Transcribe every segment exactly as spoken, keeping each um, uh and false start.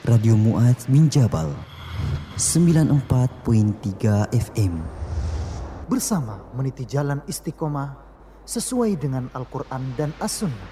Radio Mu'adz bin Jabal sembilan puluh empat koma tiga F M. Bersama meniti jalan istiqomah sesuai dengan Al-Quran dan As-Sunnah.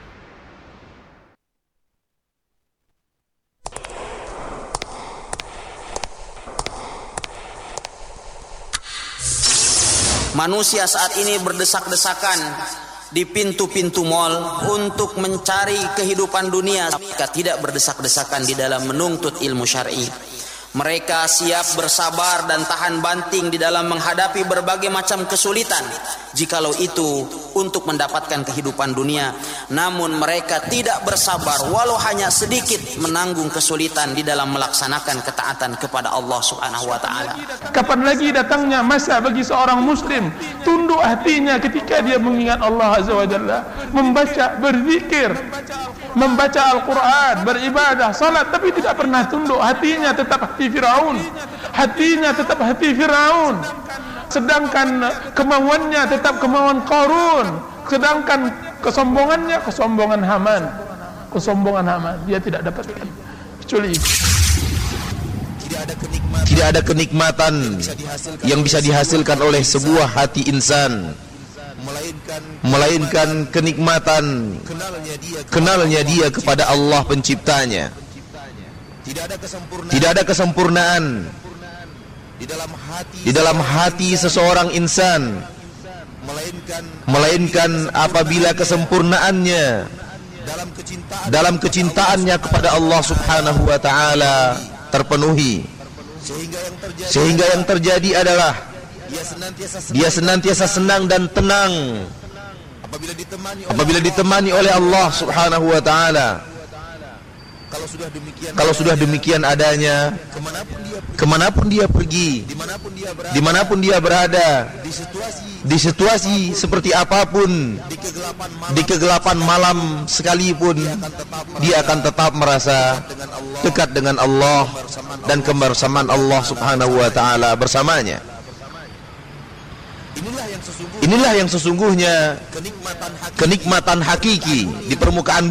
Manusia saat ini berdesak-desakan di pintu-pintu mal untuk mencari kehidupan dunia, mereka tidak berdesak-desakan di dalam menuntut ilmu syar'i. Mereka siap bersabar dan tahan banting di dalam menghadapi berbagai macam kesulitan, jikalau itu untuk mendapatkan kehidupan dunia. Namun mereka tidak bersabar walau hanya sedikit menanggung kesulitan di dalam melaksanakan ketaatan kepada Allah Subhanahu wa taala. Kapan lagi datangnya masa bagi seorang muslim tunduk hatinya ketika dia mengingat Allah Azza wa Jalla, membaca, berzikir, membaca Al-Quran, beribadah, salat, tapi tidak pernah tunduk. Hatinya tetap hati Firaun, hatinya tetap hati Firaun, sedangkan kemauannya tetap kemauan Qarun, sedangkan kesombongannya kesombongan Haman, kesombongan Haman. Dia tidak dapatkan kecuali itu. Tidak ada kenikmatan yang bisa dihasilkan oleh sebuah hati insan melainkan kenikmatan kenalnya dia kepada Allah penciptanya. Tidak ada kesempurnaan di dalam hati seseorang insan melainkan apabila kesempurnaannya dalam kecintaannya kepada Allah Subhanahu wa taala terpenuhi. Sehingga yang terjadi adalah dia senantiasa senang dan tenang apabila ditemani oleh Allah Subhanahu wa taala. Kalau sudah demikian adanya, kemanapun dia pergi, dimanapun dia berada, di situasi seperti apapun, di kegelapan malam sekalipun, dia akan tetap merasa dekat dengan Allah dan kebersamaan Allah Subhanahu wa taala bersamanya. Inilah yang sesungguhnya kenikmatan hakiki di permukaan